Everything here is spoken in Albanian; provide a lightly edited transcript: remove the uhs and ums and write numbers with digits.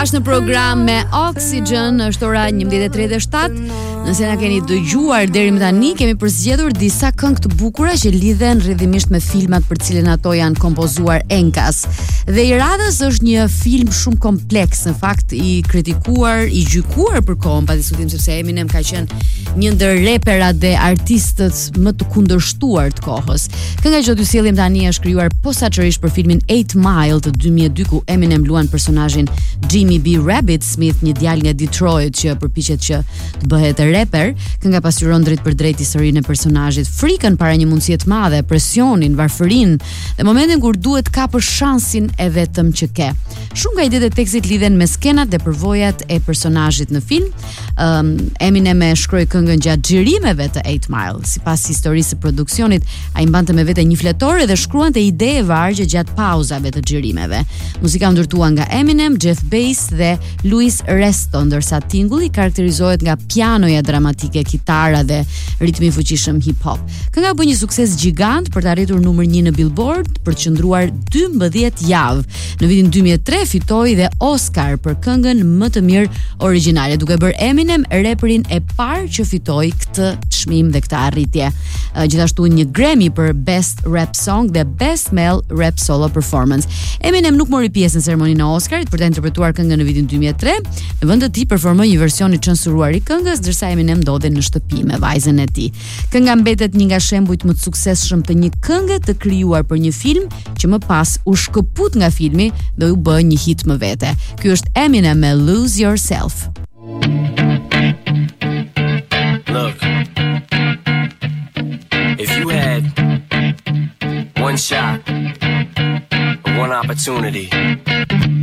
bashkë në program me Oxygen, është ora 11:37. Nëse na keni dëgjuar deri më tani, kemi përzgjedhur disa këngë të bukura që lidhen rrjedhimisht me filmat për cilën ato janë kompozuar enkas. Dhe i radhës është një film shumë kompleks, në fakt i kritikuar, i gjykuar për kohën, padiskutim, sepse Eminem ka qenë një ndër reperat dhe artistët më të kundërshtuar të kohës. Kënga që do t'ju sjellim tani është krijuar posaçërisht për filmin 8 Mile të 2002 ku Eminem luan personazhin Jimmy B. Rabbit Smith, një djalë nga Detroit që përpiqet që të bëhet rapper. Kënga pasqyron drejt për drejt historinë e personazhit, frikën para një mundësie të madhe, presionin, varfërinë dhe momentin kur duhet kapësh shansin e vetëm që ke. Shumë nga idetë e tekstit lidhen me skenat dhe përvojat e personazhit në film. Eminem e shkroi këngën gjatë xhirimeve të 8 Mile. Sipas historisë së produksionit, ai mbante me vete një fletore dhe shkruante ide e vargje gjatë pauzave të xhirimeve. Muzika ndërtuar nga Eminem, Jeff Bass dhe Louis Resto, ndërsa tingulli karakterizohet nga pianoja dramatike, kitara dhe ritmi i fuqishëm hip hop. Kënga bën një sukses gjigant për të arritur numër 1 në Billboard për të qëndruar 12 javë. Në vitin 2003 fitoi dhe Oscar për këngën më të mirë origjinale, duke bërë Eminem raperin e parë që fitoi këtë çmim dhe këtë arritje. Gjithashtu një Grammy për Best Rap Song dhe Best Male Rap Solo Performance. Eminem nuk mori pjesë në ceremoninë e Oscarit për të interpretuar këngën në vitin 2003. Në vend të tij performoi një version i censuruar i këngës, ndërsa Eminem ndodhej në shtëpi me vajzën e tij. Kënga mbetet një nga shembujt më të suksesshëm të një këngë të krijuar për një film që më pas u shkëput nga filmi dhe u bë një hit më vete. Ky është Eminem me Lose Yourself. Look, if you had one shot, one opportunity